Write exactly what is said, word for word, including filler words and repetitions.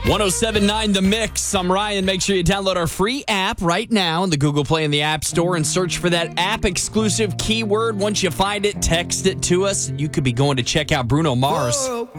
ten seventy-nine The Mix. I'm Ryan. Make sure you download our free app right now in the Google Play and the App Store and search for that app-exclusive keyword. Once you find it, text it to us, and you could be going to check out Bruno Mars. Whoa.